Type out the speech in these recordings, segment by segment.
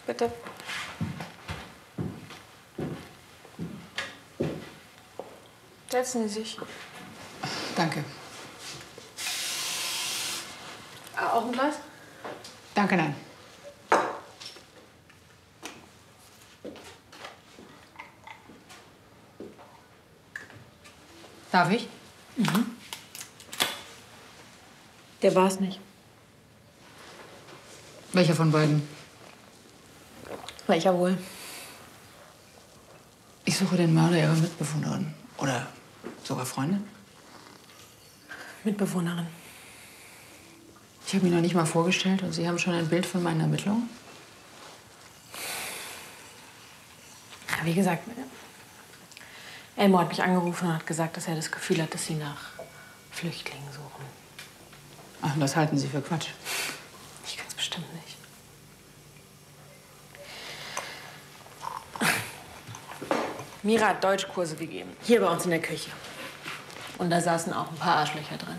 Bitte. Setzen Sie sich. Danke. Auch ein Glas? Danke, nein. Darf ich? Mhm. Der war es nicht. Welcher von beiden? Welcher wohl? Ich suche den Mörder Ihrer Mitbewohnerin. Oder sogar Freundin. Mitbewohnerin. Ich habe mich noch nicht mal vorgestellt und Sie haben schon ein Bild von meinen Ermittlungen? Ja, wie gesagt, Elmo hat mich angerufen und hat gesagt, dass er das Gefühl hat, dass Sie nach Flüchtlingen suchen. Ach, das halten Sie für Quatsch. Ich kann es bestimmt nicht. Mira hat Deutschkurse gegeben. Hier bei uns in der Küche. Und da saßen auch ein paar Arschlöcher drin.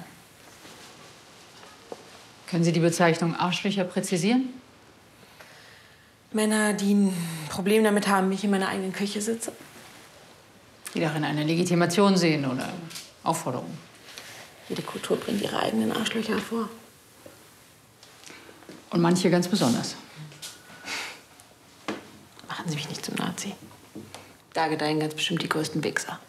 Können Sie die Bezeichnung Arschlöcher präzisieren? Männer, die ein Problem damit haben, wie ich in meiner eigenen Küche sitze. Die darin eine Legitimation sehen oder Aufforderung. Jede Kultur bringt ihre eigenen Arschlöcher hervor. Und manche ganz besonders. Machen Sie mich nicht zum Nazi. Da gedeihen ganz bestimmt die größten Wichser.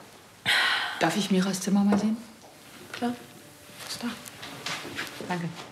Darf ich Miras Zimmer mal sehen? Klar. Ist da. Danke.